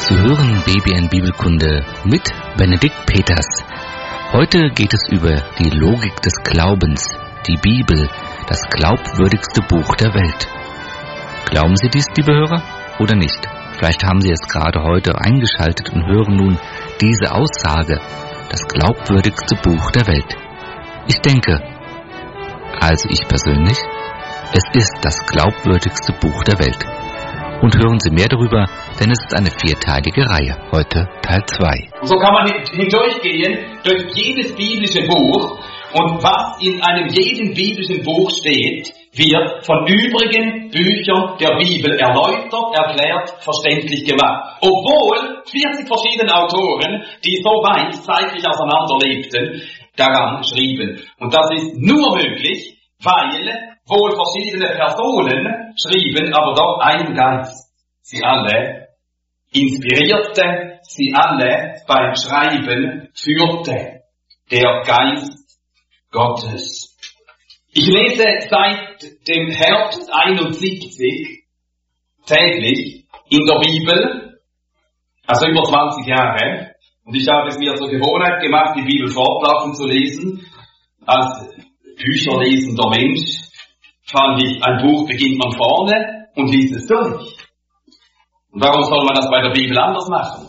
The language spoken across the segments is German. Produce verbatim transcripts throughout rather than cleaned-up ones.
Sie hören B B N Bibelkunde mit Benedikt Peters. Heute geht es über die Logik des Glaubens, die Bibel, das glaubwürdigste Buch der Welt. Glauben Sie dies, liebe Hörer, oder nicht? Vielleicht haben Sie es gerade heute eingeschaltet und hören nun diese Aussage, das glaubwürdigste Buch der Welt. Ich denke, also ich persönlich, es ist das glaubwürdigste Buch der Welt. Und hören Sie mehr darüber, denn es ist eine vierteilige Reihe. Heute Teil zwei. So kann man hindurchgehen durch jedes biblische Buch, und was in einem jeden biblischen Buch steht, wird von übrigen Büchern der Bibel erläutert, erklärt, verständlich gemacht. Obwohl vierzig verschiedene Autoren, die so weit zeitlich auseinander lebten, daran schrieben. Und das ist nur möglich, weil wohl verschiedene Personen schrieben, aber doch ein Geist. Sie alle inspirierte, sie alle beim Schreiben führte. Der Geist Gottes. Ich lese seit dem Herbst einundsiebzig täglich in der Bibel, also über zwanzig Jahre, und ich habe es mir zur Gewohnheit gemacht, die Bibel fortlaufend zu lesen. Als bücherlesender Mensch fand ich, ein Buch beginnt man vorne und liest es durch. Und warum soll man das bei der Bibel anders machen?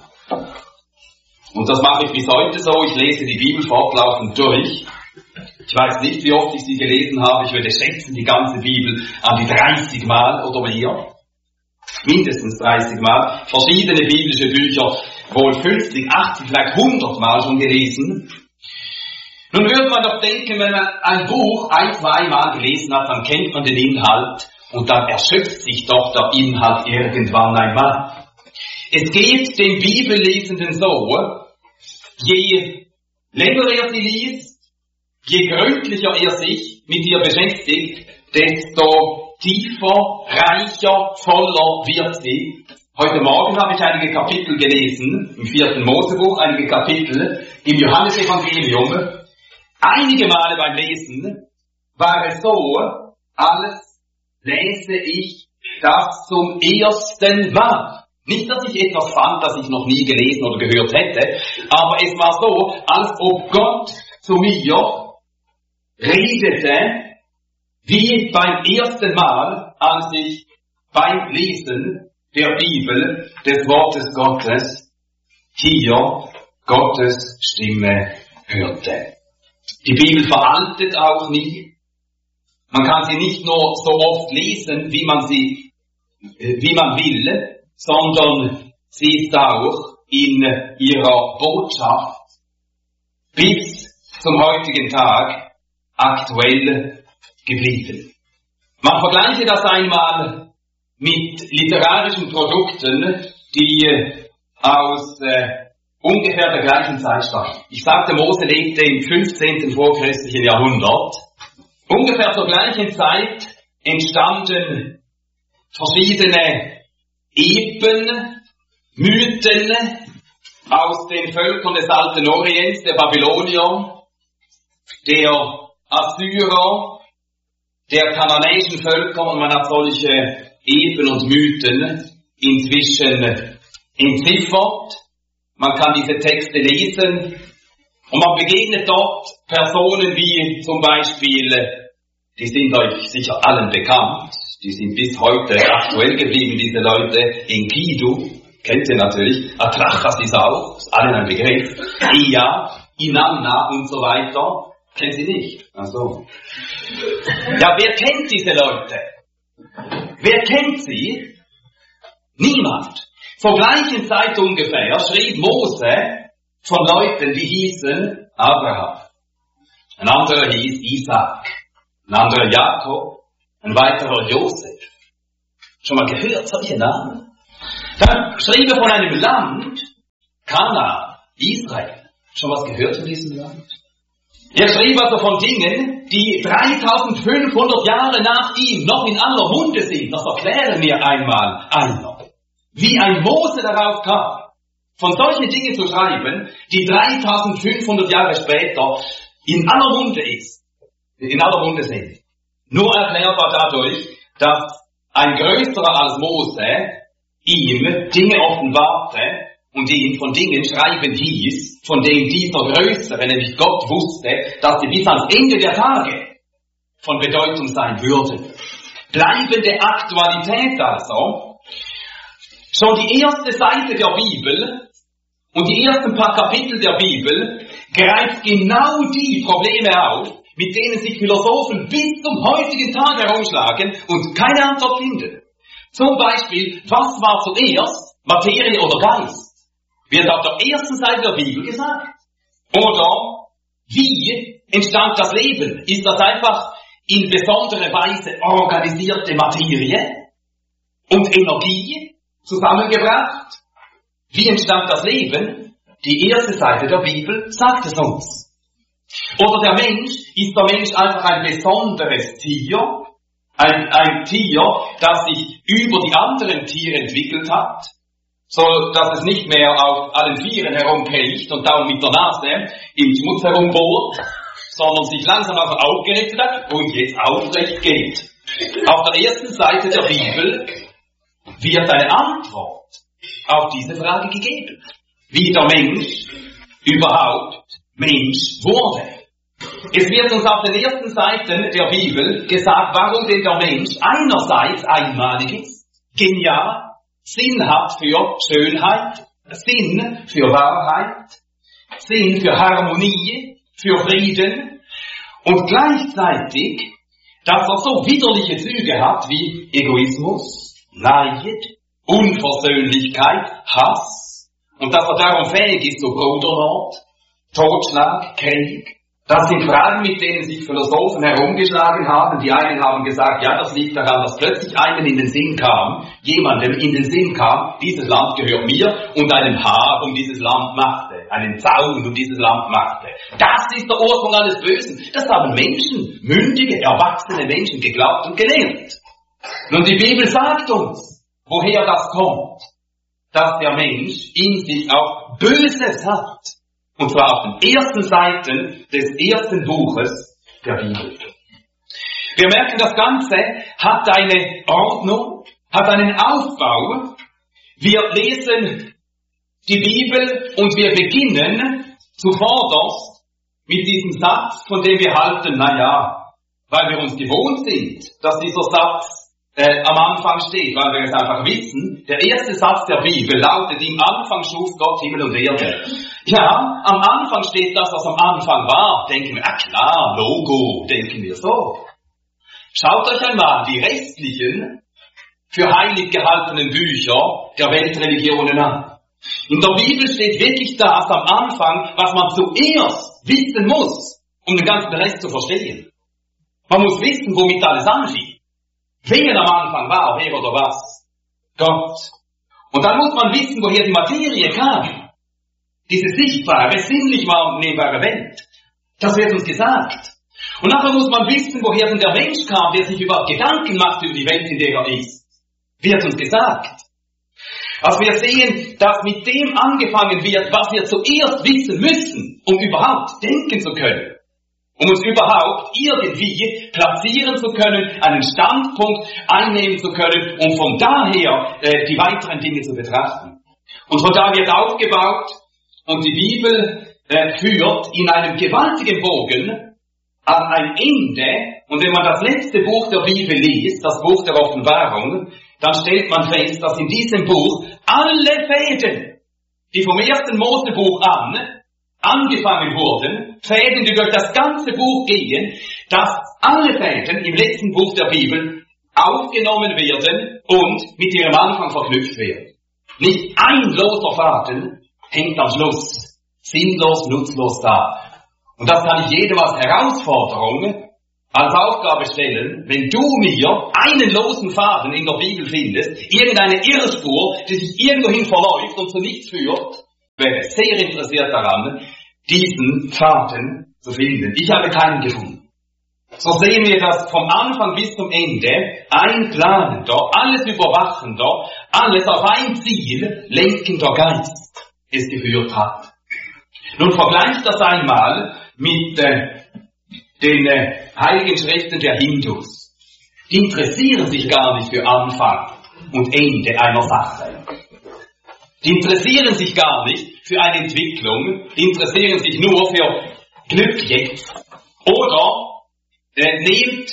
Und das mache ich bis heute so, ich lese die Bibel fortlaufend durch. Ich weiß nicht, wie oft ich sie gelesen habe, ich würde schätzen, die ganze Bibel an die dreißig Mal oder mehr. Mindestens dreißig Mal. Verschiedene biblische Bücher, wohl fünfzig, achtzig, vielleicht hundert Mal schon gelesen. Nun würde man doch denken, wenn man ein Buch ein, zwei Mal gelesen hat, dann kennt man den Inhalt und dann erschöpft sich doch der Inhalt irgendwann einmal. Es geht dem Bibellesenden so, je länger er sie liest, je gründlicher er sich mit ihr beschäftigt, desto tiefer, reicher, voller wird sie. Heute Morgen habe ich einige Kapitel gelesen, im vierten Mosebuch, einige Kapitel im Johannesevangelium. Einige Male beim Lesen war es so, als lese ich das zum ersten Mal. Nicht, dass ich etwas fand, das ich noch nie gelesen oder gehört hätte, aber es war so, als ob Gott zu mir redete, wie beim ersten Mal, als ich beim Lesen der Bibel, des Wortes Gottes, hier Gottes Stimme hörte. Die Bibel veraltet auch nie. Man kann sie nicht nur so oft lesen, wie man sie, wie man will, sondern sie ist auch in ihrer Botschaft bis zum heutigen Tag aktuell geblieben. Man vergleiche das einmal mit literarischen Produkten, die aus äh, ungefähr der gleichen Zeit stammen. Ich sagte, Mose lebte im fünfzehnten vorchristlichen Jahrhundert. Ungefähr zur gleichen Zeit entstanden verschiedene Epen, Mythen aus den Völkern des alten Orients, der Babylonier, der Assyrer, der kananäischen Völker, und man hat solche Epen und Mythen inzwischen entziffert. Man kann diese Texte lesen und man begegnet dort Personen wie zum Beispiel, die sind euch sicher allen bekannt, die sind bis heute aktuell geblieben, diese Leute, Enkidu, kennt ihr natürlich, Atrahasis ist auch, ist allen ein Begriff, Ea, Inanna und so weiter. Kennen Sie nicht? Ach so. Ja, wer kennt diese Leute? Wer kennt sie? Niemand. Zur gleichen Zeit ungefähr schrieb Mose von Leuten, die hießen Abraham. Ein anderer hieß Isaac. Ein anderer Jakob. Ein weiterer Josef. Schon mal gehört solche Namen? Dann schrieb er von einem Land, Kanaan, Israel. Schon was gehört von diesem Land? Er schrieb also von Dingen, die dreitausendfünfhundert Jahre nach ihm noch in aller Munde sind. Das erklären mir einmal einer. Wie ein Mose darauf kam, von solchen Dingen zu schreiben, die dreitausendfünfhundert Jahre später in aller Munde ist, in aller Munde sind. Nur erklärbar dadurch, dass ein Größerer als Mose ihm Dinge offenbarte und ihn von Dingen schreiben hieß, von denen dieser Größere, nämlich Gott, wusste, dass sie bis ans Ende der Tage von Bedeutung sein würden. Bleibende Aktualität also. Schon die erste Seite der Bibel und die ersten paar Kapitel der Bibel greift genau die Probleme auf, mit denen sich Philosophen bis zum heutigen Tag herumschlagen und keine Antwort finden. Zum Beispiel, was war zuerst, Materie oder Geist? Wird auf der ersten Seite der Bibel gesagt. Oder, wie entstand das Leben? Ist das einfach in besondere Weise organisierte Materie und Energie zusammengebracht? Wie entstand das Leben? Die erste Seite der Bibel sagt es uns. Oder der Mensch, ist der Mensch einfach ein besonderes Tier? Ein, ein Tier, das sich über die anderen Tiere entwickelt hat, so dass es nicht mehr auf allen Vieren herumkriecht und darum mit der Nase im Schmutz herumbohrt, sondern sich langsam einfach aufgerichtet hat und jetzt aufrecht geht. Auf der ersten Seite der Bibel wird eine Antwort auf diese Frage gegeben, wie der Mensch überhaupt Mensch wurde. Es wird uns auf den ersten Seiten der Bibel gesagt, warum denn der Mensch einerseits einmalig ist, genial, Sinn hat für Schönheit, Sinn für Wahrheit, Sinn für Harmonie, für Frieden und gleichzeitig, dass er so widerliche Züge hat wie Egoismus, Neid, Unversöhnlichkeit, Hass und dass er darum fähig ist zu Brudermord, Totschlag, Krieg. Das sind Fragen, mit denen sich Philosophen herumgeschlagen haben. Die einen haben gesagt, ja, das liegt daran, dass plötzlich einem in den Sinn kam, jemandem in den Sinn kam, dieses Land gehört mir und einen Haar um dieses Land machte, einen Zaun um dieses Land machte. Das ist der Ursprung alles Bösen. Das haben Menschen, mündige, erwachsene Menschen geglaubt und gelehrt. Nun, die Bibel sagt uns, woher das kommt, dass der Mensch in sich auch Böses hat. Und zwar auf den ersten Seiten des ersten Buches der Bibel. Wir merken, das Ganze hat eine Ordnung, hat einen Aufbau. Wir lesen die Bibel und wir beginnen zuvorderst mit diesem Satz, von dem wir halten, na ja, weil wir uns gewohnt sind, dass dieser Satz äh, am Anfang steht, weil wir es einfach wissen. Der erste Satz der Bibel lautet, im Anfang schuf Gott Himmel und Erde. Ja, am Anfang steht das, was am Anfang war. Denken wir, ah klar, Logo, denken wir so. Schaut euch einmal die restlichen, für heilig gehaltenen Bücher der Weltreligionen an. In der Bibel steht wirklich das am Anfang, was man zuerst wissen muss, um den ganzen Rest zu verstehen. Man muss wissen, womit alles anfing. Wer am Anfang war, wer oder was? Gott. Und dann muss man wissen, woher die Materie kam. Diese sichtbare, sinnlich wahrnehmbare Welt. Das wird uns gesagt. Und nachher muss man wissen, woher denn der Mensch kam, der sich überhaupt Gedanken macht über die Welt, in der er ist. Wird uns gesagt. Also wir sehen, dass mit dem angefangen wird, was wir zuerst wissen müssen, um überhaupt denken zu können. Um uns überhaupt irgendwie platzieren zu können, einen Standpunkt einnehmen zu können, um von daher äh, die weiteren Dinge zu betrachten. Und von da wird aufgebaut und die Bibel äh, führt in einem gewaltigen Bogen an ein Ende. Und wenn man das letzte Buch der Bibel liest, das Buch der Offenbarung, dann stellt man fest, dass in diesem Buch alle Fäden, die vom ersten Mosebuch an angefangen wurden, Fäden, die durch das ganze Buch gehen, dass alle Fäden im letzten Buch der Bibel aufgenommen werden und mit ihrem Anfang verknüpft werden. Nicht ein loser Faden hängt am Schluss sinnlos, nutzlos da. Und das kann ich jedem als Herausforderung, als Aufgabe stellen, wenn du mir einen losen Faden in der Bibel findest, irgendeine Irrspur, die sich irgendwohin verläuft und zu nichts führt, wäre sehr interessiert daran, diesen Faden zu finden. Ich habe keinen gefunden. So sehen wir, dass vom Anfang bis zum Ende ein planender, alles überwachender, alles auf ein Ziel lenkender Geist es geführt hat. Nun vergleicht das einmal mit äh, den äh, Heiligen Schriften der Hindus. Die interessieren sich gar nicht für Anfang und Ende einer Sache. Die interessieren sich gar nicht für eine Entwicklung, die interessieren sich nur für Glück jetzt. Oder äh, nehmt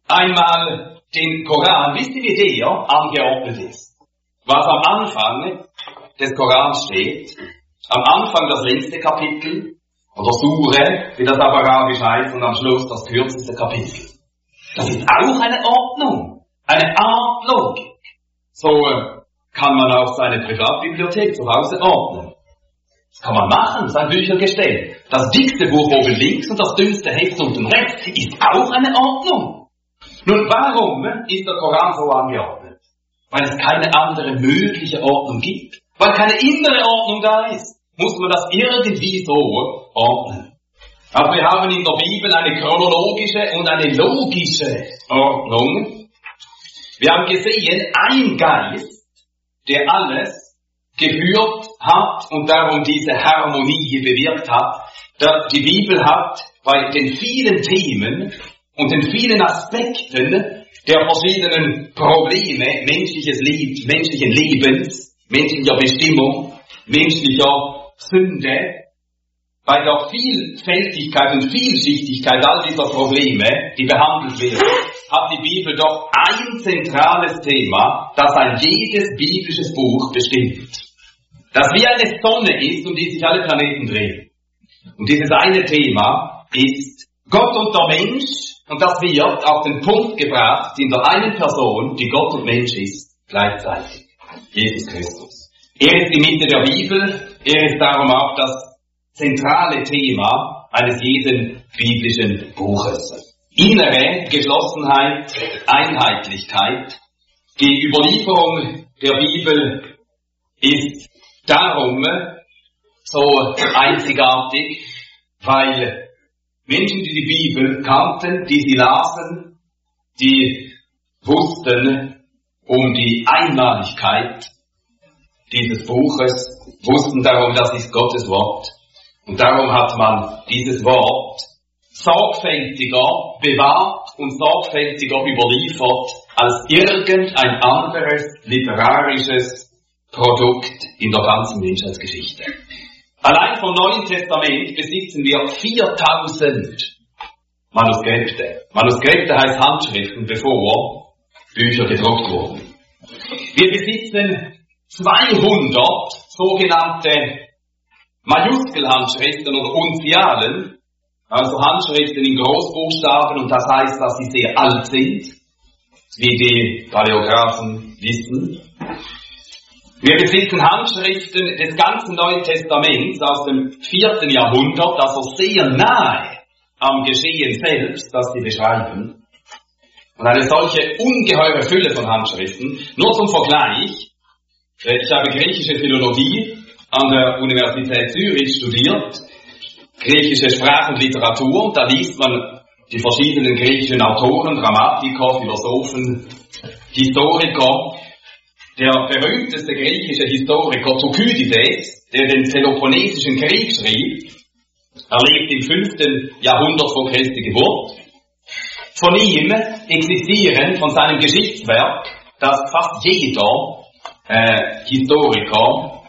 einmal den Koran, wisst ihr, wie der angeordnet ist? Was am Anfang des Korans steht, am Anfang das längste Kapitel, oder Sure, wie das auf Arabisch heißt, und am Schluss das kürzeste Kapitel. Das ist auch eine Ordnung, eine Art Logik. So kann man auch seine Privatbibliothek zu Hause ordnen. Das kann man machen, sein Büchergestell. Das dickste Buch oben links und das dünnste Heft unten rechts ist auch eine Ordnung. Nun, warum ist der Koran so angeordnet? Weil es keine andere mögliche Ordnung gibt. Weil keine innere Ordnung da ist, muss man das irgendwie so ordnen. Also wir haben in der Bibel eine chronologische und eine logische Ordnung. Wir haben gesehen, ein Geist, der alles geführt hat und darum diese Harmonie bewirkt hat. Die Bibel hat bei den vielen Themen und den vielen Aspekten der verschiedenen Probleme menschliches Leb- menschlichen Lebens, menschlicher Bestimmung, menschlicher Sünde, bei der Vielfältigkeit und Vielschichtigkeit all dieser Probleme, die behandelt werden, hat die Bibel doch ein zentrales Thema, das ein jedes biblisches Buch bestimmt. Das wie eine Sonne ist, um die sich alle Planeten drehen. Und dieses eine Thema ist Gott und der Mensch, und das wird auf den Punkt gebracht in der einen Person, die Gott und Mensch ist, gleichzeitig. Jesus Christus. Er ist die Mitte der Bibel, er ist darum auch das zentrale Thema eines jeden biblischen Buches. Innere Geschlossenheit, Einheitlichkeit. Die Überlieferung der Bibel ist darum so einzigartig, weil Menschen, die die Bibel kannten, die sie lasen, die wussten um die Einmaligkeit dieses Buches, wussten darum, das ist Gottes Wort. Und darum hat man dieses Wort sorgfältiger bewahrt und sorgfältiger überliefert als irgendein anderes literarisches Produkt in der ganzen Menschheitsgeschichte. Allein vom Neuen Testament besitzen wir viertausend Manuskripte. Manuskripte heißt Handschriften, bevor Bücher gedruckt wurden. Wir besitzen zweihundert sogenannte Majuskelhandschriften oder Unzialen, also Handschriften in Großbuchstaben, und das heißt, dass sie sehr alt sind, wie die Paläographen wissen. Wir besitzen Handschriften des ganzen Neuen Testaments aus dem vierten Jahrhundert, also sehr nahe am Geschehen selbst, das sie beschreiben. Und eine solche ungeheure Fülle von Handschriften, nur zum Vergleich, ich habe griechische Philologie an der Universität Zürich studiert, griechische Sprache und Literatur, und da liest man die verschiedenen griechischen Autoren, Dramatiker, Philosophen, Historiker. Der berühmteste griechische Historiker Thukydides, der den Peloponnesischen Krieg schrieb, er lebt im fünften Jahrhundert vor Christi Geburt. Von ihm existieren, von seinem Geschichtswerk, das fast jeder äh, Historiker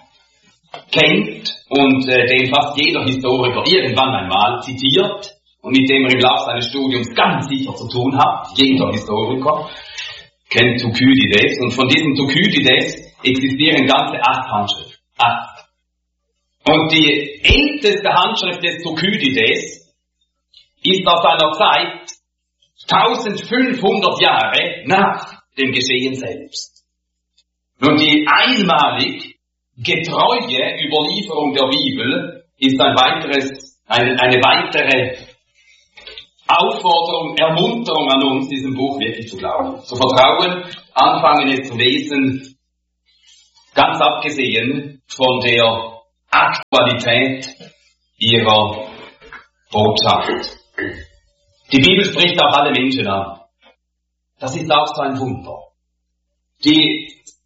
kennt und äh, den fast jeder Historiker irgendwann einmal zitiert und mit dem er im Laufe seines Studiums ganz sicher zu tun hat, jeder Historiker kennt Thukydides, und von diesem Thukydides existieren ganze acht Handschriften. Acht. Und die älteste Handschrift des Thukydides ist aus einer Zeit eintausendfünfhundert Jahre nach dem Geschehen selbst. Nun, die einmalig getreue Überlieferung der Bibel ist ein weiteres, eine, eine weitere Aufforderung, Ermunterung an uns, diesem Buch wirklich zu glauben, zu vertrauen, anfangen es zu lesen, ganz abgesehen von der Aktualität ihrer Botschaft. Die Bibel spricht auch alle Menschen an. Das ist auch so ein Wunder. Die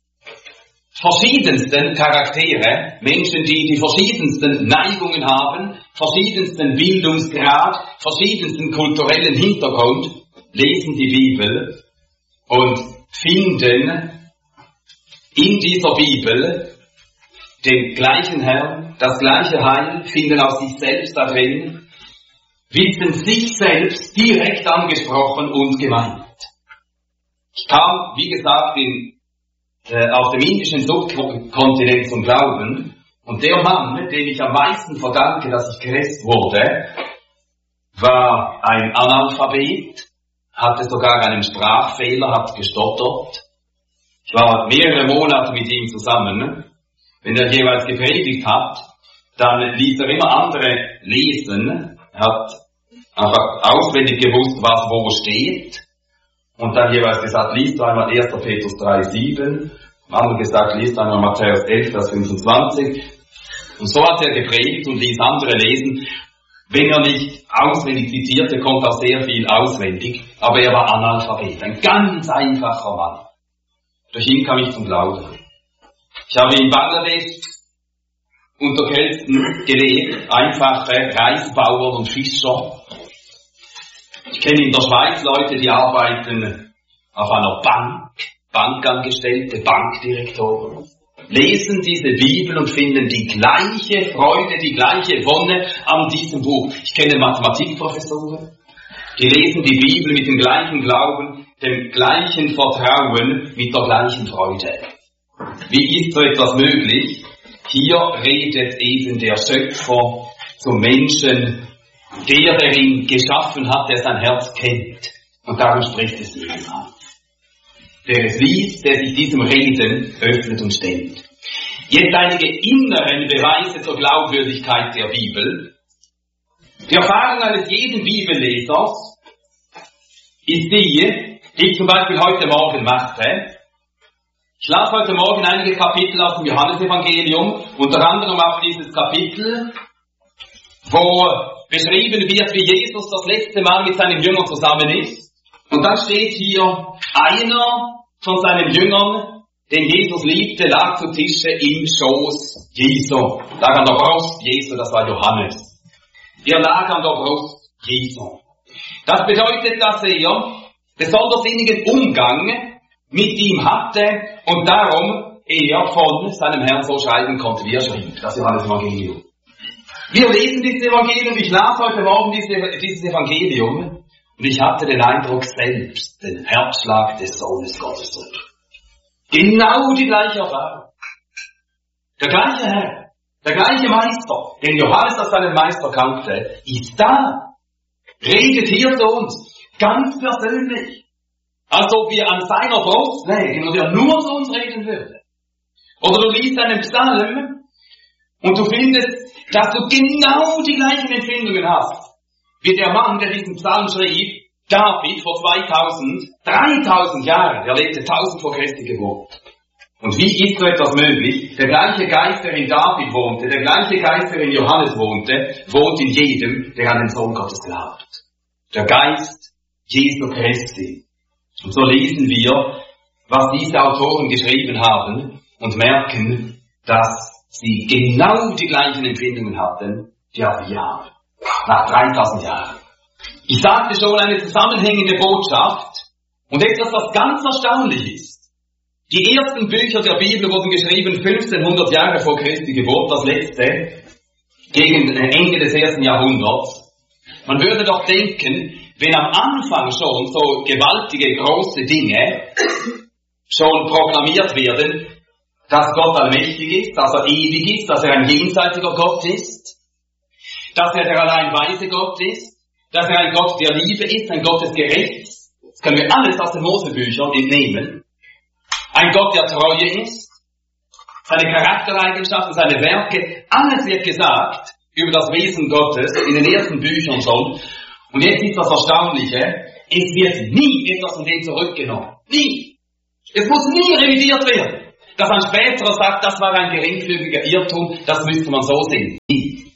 verschiedensten Charaktere, Menschen, die die verschiedensten Neigungen haben, verschiedensten Bildungsgrad, verschiedensten kulturellen Hintergrund, lesen die Bibel und finden in dieser Bibel den gleichen Herrn, das gleiche Heil, finden auch sich selbst da drin, wissen sich selbst direkt angesprochen und gemeint. Ich kam, wie gesagt, in, äh, auf dem indischen Subkontinent zum Glauben, und der Mann, dem ich am meisten verdanke, dass ich Christ wurde, war ein Analphabet, hatte sogar einen Sprachfehler, hat gestottert. Ich war mehrere Monate mit ihm zusammen. Wenn er jeweils gepredigt hat, dann ließ er immer andere lesen. Er hat einfach auswendig gewusst, was wo steht. Und dann jeweils gesagt, liest du einmal erster Petrus drei sieben. Am anderen gesagt, liest einmal Matthäus elf, Vers fünfundzwanzig. Und so hat er gepredigt und ließ andere lesen. Wenn er nicht auswendig zitierte, kommt auch sehr viel auswendig. Aber er war Analphabet, ein ganz einfacher Mann. Durch ihn kam ich zum Glauben. Ich habe in Bangladesch unter Kelten gelebt, einfache Reisbauern und Fischer. Ich kenne in der Schweiz Leute, die arbeiten auf einer Bank, Bankangestellte, Bankdirektoren, lesen diese Bibel und finden die gleiche Freude, die gleiche Wonne an diesem Buch. Ich kenne Mathematikprofessoren, die lesen die Bibel mit dem gleichen Glauben, dem gleichen Vertrauen, mit der gleichen Freude. Wie ist so etwas möglich? Hier redet eben der Schöpfer zum Menschen, der, der ihn geschaffen hat, der sein Herz kennt. Und darum spricht es ihn an. Der es liest, der sich diesem Reden öffnet und stellt. Jetzt einige inneren Beweise zur Glaubwürdigkeit der Bibel. Die Erfahrung eines jeden Bibellesers ist die, die ich zum Beispiel heute Morgen machte. Ich las heute Morgen einige Kapitel aus dem Johannesevangelium, unter anderem auch dieses Kapitel, wo beschrieben wird, wie Jesus das letzte Mal mit seinen Jüngern zusammen ist. Und dann steht hier, einer von seinen Jüngern, den Jesus liebte, lag zu Tische im Schoß Jesu. Lag an der Brust Jesu, das war Johannes. Er lag an der Brust Jesu. Das bedeutet, dass er besonders innigen Umgang mit ihm hatte und darum er von seinem Herrn so schreiben konnte, wie er schrieb, das Johannesevangelium. Wir lesen dieses Evangelium, ich las heute Morgen dieses, dieses Evangelium und ich hatte den Eindruck, selbst den Herzschlag des Sohnes Gottes zu hören. Genau die gleiche Erfahrung. Der gleiche Herr, der gleiche Meister, den Johannes als seinen Meister kannte, ist da, redet hier zu uns, ganz persönlich. Als ob wir an seiner Brust lägen und er nur zu uns reden würde. Oder du liest einen Psalm und du findest, dass du genau die gleichen Empfindungen hast, wie der Mann, der diesen Psalm schrieb, David vor zweitausend, dreitausend Jahren, er lebte tausend vor Christi Geburt. Und wie ist so etwas möglich? Der gleiche Geist, der in David wohnte, der gleiche Geist, der in Johannes wohnte, wohnt in jedem, der an den Sohn Gottes glaubt. Der Geist Jesu Christi. Und so lesen wir, was diese Autoren geschrieben haben und merken, dass sie genau die gleichen Empfindungen hatten, die auch wir haben. Nach dreitausend Jahren. Ich sagte schon, eine zusammenhängende Botschaft und etwas, was ganz erstaunlich ist. Die ersten Bücher der Bibel wurden geschrieben fünfzehnhundert Jahre vor Christi Geburt, das letzte, gegen Ende des ersten Jahrhunderts. Man würde doch denken, wenn am Anfang schon so gewaltige, große Dinge schon proklamiert werden, dass Gott allmächtig ist, dass er ewig ist, dass er ein jenseitiger Gott ist, dass er der allein weise Gott ist, dass er ein Gott der Liebe ist, ein Gott des Gerechts. Das können wir alles aus den Mosebüchern entnehmen. Ein Gott, der Treue ist, seine Charaktereigenschaften, seine Werke, alles wird gesagt über das Wesen Gottes in den ersten Büchern schon. Und jetzt ist das Erstaunliche, es wird nie etwas von dem zurückgenommen. Nie. Es muss nie revidiert werden. Dass ein späterer sagt, das war ein geringfügiger Irrtum, das müsste man so sehen. Nie.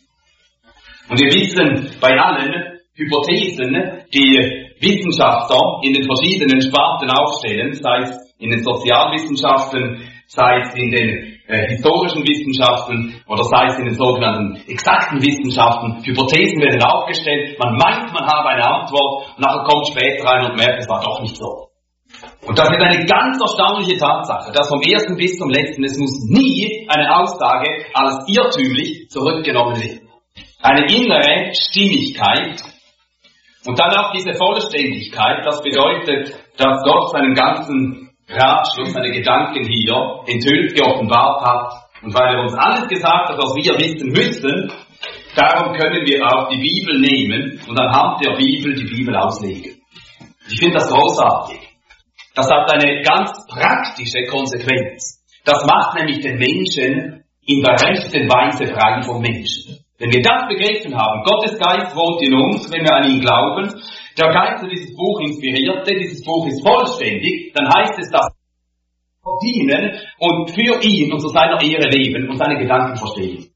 Und wir wissen bei allen Hypothesen, die Wissenschaftler in den verschiedenen Sparten aufstellen, sei es in den Sozialwissenschaften, sei es in den äh, historischen Wissenschaften oder sei es in den sogenannten exakten Wissenschaften. Hypothesen werden aufgestellt, man meint, man habe eine Antwort und nachher kommt später rein und merkt, es war doch nicht so. Und das ist eine ganz erstaunliche Tatsache, dass vom ersten bis zum letzten, es muss nie eine Aussage als irrtümlich zurückgenommen werden. Eine innere Stimmigkeit und dann auch diese Vollständigkeit, das bedeutet, dass Gott seinen ganzen Ratschluss, seine Gedanken hier enthüllt, geoffenbart hat. Und weil er uns alles gesagt hat, was wir wissen müssen, darum können wir auch die Bibel nehmen und anhand der Bibel die Bibel auslegen. Ich finde das großartig. Das hat eine ganz praktische Konsequenz. Das macht nämlich den Menschen in der rechten Weise frei vom Menschen. Wenn wir das begriffen haben, Gottes Geist wohnt in uns, wenn wir an ihn glauben, der Geist, der dieses Buch inspirierte, dieses Buch ist vollständig, dann heißt es, dass wir dienen und für ihn und zu seiner Ehre leben und seine Gedanken verstehen.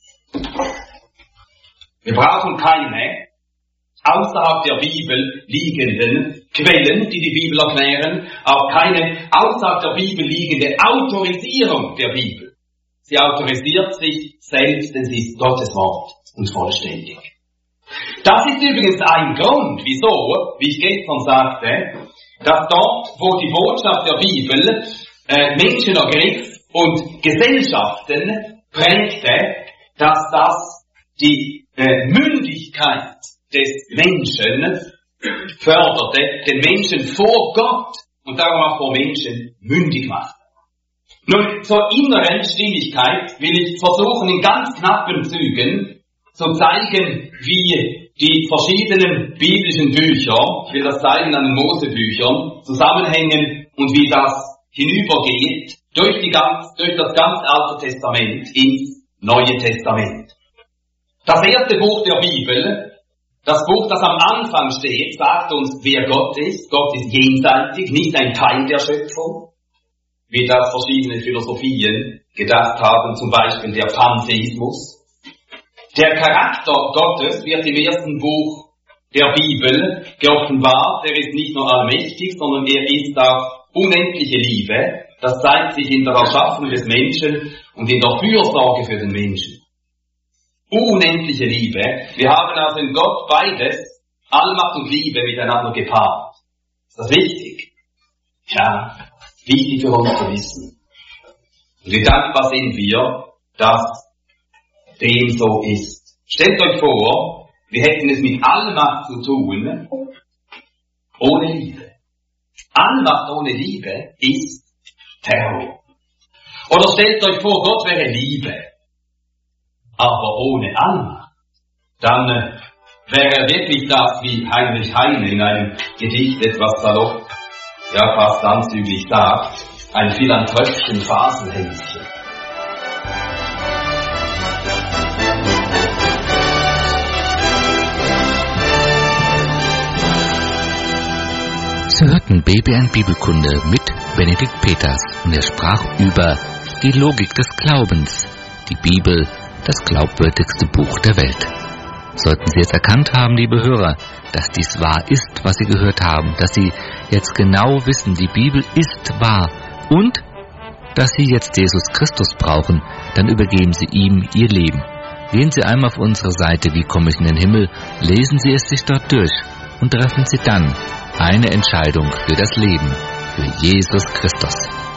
Wir brauchen keine außerhalb der Bibel liegenden Quellen, die die Bibel erklären, auch keine außerhalb der Bibel liegende Autorisierung der Bibel. Sie autorisiert sich selbst, denn sie ist Gottes Wort und vollständig. Das ist übrigens ein Grund, wieso, wie ich gestern sagte, dass dort, wo die Botschaft der Bibel äh, Menschen ergriff und Gesellschaften prägte, dass das die äh, Mündigkeit des Menschen förderte, den Menschen vor Gott und darum auch vor Menschen mündig machte. Nun, zur inneren Stimmigkeit will ich versuchen, in ganz knappen Zügen zu zeigen, wie die verschiedenen biblischen Bücher, ich will das zeigen an den Mosebüchern, zusammenhängen und wie das hinübergeht durch, die ganz, durch das ganze Alte Testament ins Neue Testament. Das erste Buch der Bibel, das Buch, das am Anfang steht, sagt uns, wer Gott ist. Gott ist jenseitig, nicht ein Teil der Schöpfung, wie das verschiedene Philosophien gedacht haben, zum Beispiel der Pantheismus. Der Charakter Gottes wird im ersten Buch der Bibel geoffenbart. Er ist nicht nur allmächtig, sondern er ist auch unendliche Liebe. Das zeigt sich in der Erschaffung des Menschen und in der Fürsorge für den Menschen. Unendliche Liebe. Wir haben also in Gott beides, Allmacht und Liebe, miteinander gepaart. Ist das wichtig? Ja, wichtig für uns zu wissen. Und wie dankbar sind wir, dass dem so ist. Stellt euch vor, wir hätten es mit Allmacht zu tun, ohne Liebe. Allmacht ohne Liebe ist Terror. Oder stellt euch vor, Gott wäre Liebe, aber ohne Allmacht. Dann äh, wäre er wirklich das, wie Heinrich Heine in einem Gedicht etwas salopp, ja fast anzüglich sagt, ein Philanthropchen Faselhänschen. Sie hörten B B N Bibelkunde mit Benedikt Peters und er sprach über die Logik des Glaubens, die Bibel, das glaubwürdigste Buch der Welt. Sollten Sie jetzt erkannt haben, liebe Hörer, dass dies wahr ist, was Sie gehört haben, dass Sie jetzt genau wissen, die Bibel ist wahr und dass Sie jetzt Jesus Christus brauchen, dann übergeben Sie ihm Ihr Leben. Gehen Sie einmal auf unsere Seite, wie komme ich in den Himmel, lesen Sie es sich dort durch und treffen Sie dann eine Entscheidung für das Leben, für Jesus Christus.